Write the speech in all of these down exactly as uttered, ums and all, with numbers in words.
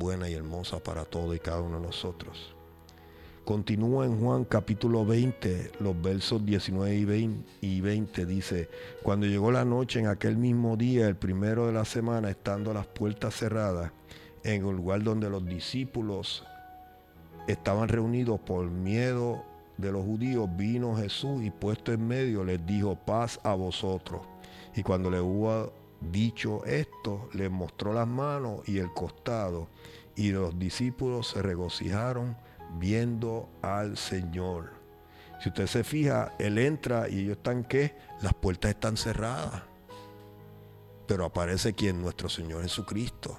buena y hermosa para todo y cada uno de nosotros. Continúa en Juan capítulo veinte, los versos diecinueve y veinte, dice: cuando llegó la noche en aquel mismo día, el primero de la semana, estando las puertas cerradas, en el lugar donde los discípulos estaban reunidos por miedo de los judíos, vino Jesús y puesto en medio les dijo: paz a vosotros. Y cuando le hubo dicho esto, les mostró las manos y el costado, y los discípulos se regocijaron viendo al Señor. Si usted se fija, él entra y ellos están, ¿qué? Las puertas están cerradas, pero aparece quien, nuestro Señor Jesucristo,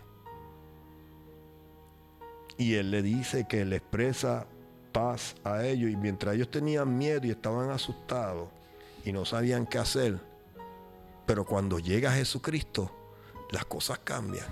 y él le dice que le expresa paz a ellos. Y mientras ellos tenían miedo y estaban asustados y no sabían qué hacer, pero cuando llega Jesucristo, las cosas cambian.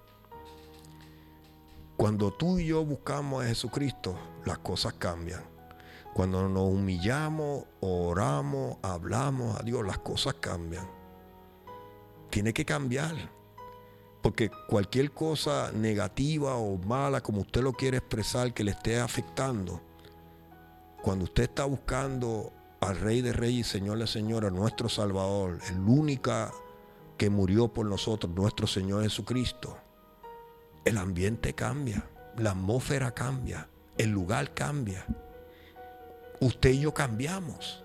Cuando tú y yo buscamos a Jesucristo, las cosas cambian. Cuando nos humillamos, oramos, hablamos a Dios, las cosas cambian. Tiene que cambiar. Porque cualquier cosa negativa o mala, como usted lo quiere expresar, que le esté afectando, cuando usted está buscando al Rey de Reyes y Señor de Señores, nuestro Salvador, el único que murió por nosotros, nuestro Señor Jesucristo, el ambiente cambia, la atmósfera cambia, el lugar cambia. Usted y yo cambiamos.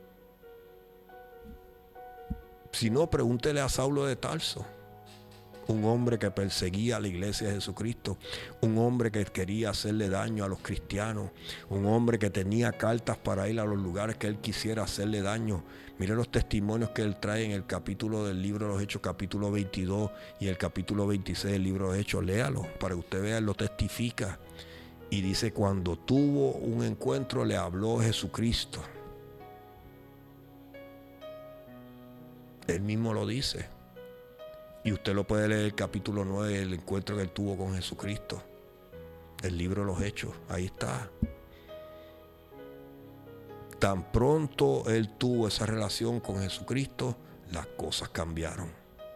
Si no, pregúntele a Saulo de Tarso, un hombre que perseguía a la iglesia de Jesucristo, un hombre que quería hacerle daño a los cristianos, un hombre que tenía cartas para ir a los lugares que él quisiera hacerle daño. Mire los testimonios que él trae en el capítulo del libro de los Hechos, capítulo veintidós, y el capítulo veintiséis del libro de los Hechos. Léalo para que usted vea, él lo testifica. Y dice: cuando tuvo un encuentro, le habló Jesucristo. Él mismo lo dice. Y usted lo puede leer el capítulo nueve, el encuentro que él tuvo con Jesucristo. El libro de los Hechos, ahí está. Tan pronto él tuvo esa relación con Jesucristo, las cosas cambiaron.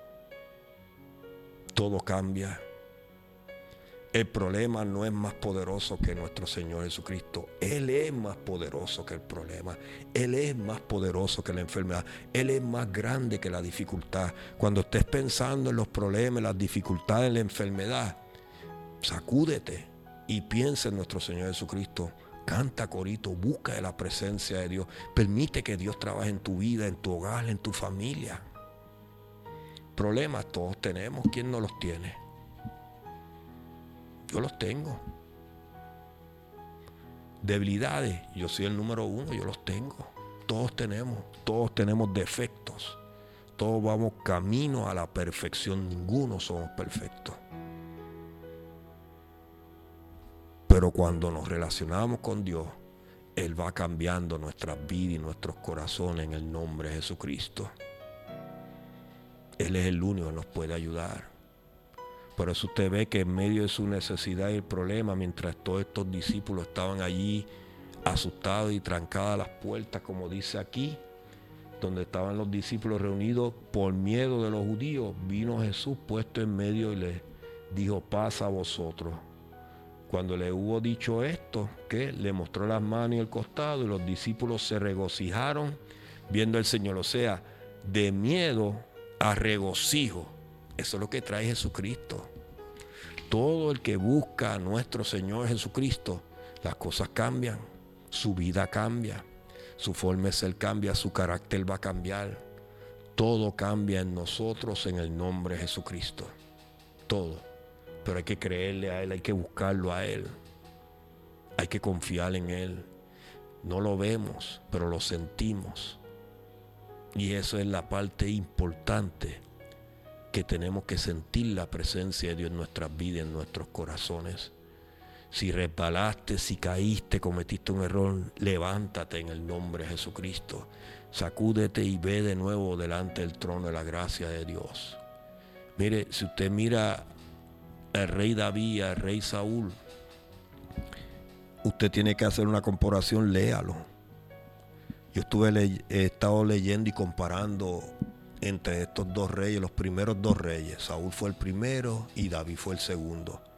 Todo cambia. El problema no es más poderoso que nuestro Señor Jesucristo. Él es más poderoso que el problema. Él es más poderoso que la enfermedad. Él es más grande que la dificultad. Cuando estés pensando en los problemas, las dificultades, en la enfermedad, sacúdete y piensa en nuestro Señor Jesucristo. Canta corito, busca de la presencia de Dios. Permite que Dios trabaje en tu vida, en tu hogar, en tu familia. Problemas todos tenemos. ¿Quién no los tiene? Yo los tengo. Debilidades, yo soy el número uno, yo los tengo. Todos tenemos, todos tenemos defectos. Todos vamos camino a la perfección, ninguno somos perfectos. Pero cuando nos relacionamos con Dios, Él va cambiando nuestras vidas y nuestros corazones en el nombre de Jesucristo. Él es el único que nos puede ayudar. Por eso usted ve que en medio de su necesidad y el problema, mientras todos estos discípulos estaban allí asustados y trancadas las puertas, como dice aquí, donde estaban los discípulos reunidos por miedo de los judíos, vino Jesús puesto en medio y les dijo: paz a vosotros. Cuando le hubo dicho esto, que le mostró las manos y el costado, y los discípulos se regocijaron viendo al Señor. O sea, de miedo a regocijo. Eso es lo que trae Jesucristo. Todo el que busca a nuestro Señor Jesucristo, las cosas cambian, su vida cambia, su forma de ser cambia, su carácter va a cambiar. Todo cambia en nosotros en el nombre de Jesucristo. Todo. Pero hay que creerle a Él, hay que buscarlo a Él. Hay que confiar en Él. No lo vemos, pero lo sentimos. Y eso es la parte importante, que tenemos que sentir la presencia de Dios en nuestras vidas, en nuestros corazones. Si resbalaste, si caíste, cometiste un error, levántate en el nombre de Jesucristo. Sacúdete y ve de nuevo delante del trono de la gracia de Dios. Mire, si usted mira al rey David, al rey Saúl, usted tiene que hacer una comparación, léalo. Yo estuve le- he estado leyendo y comparando entre estos dos reyes, los primeros dos reyes. Saúl fue el primero y David fue el segundo.